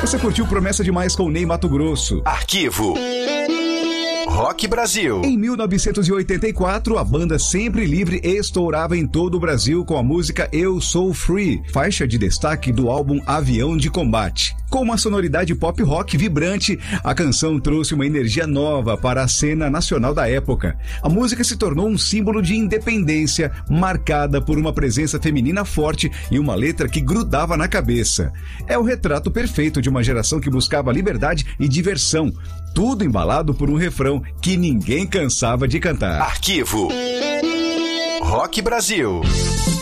Você curtiu Promessa Demais com Ney Matogrosso. Arquivo Rock Brasil. Em 1984, a banda Sempre Livre estourava em todo o Brasil com a música Eu Sou Free, faixa de destaque do álbum Avião de Combate. Com uma sonoridade pop rock vibrante, a canção trouxe uma energia nova para a cena nacional da época. A música se tornou um símbolo de independência, marcada por uma presença feminina forte e uma letra que grudava na cabeça. É o retrato perfeito de uma geração que buscava liberdade e diversão, tudo embalado por um refrão que ninguém cansava de cantar. Arquivo Rock Brasil.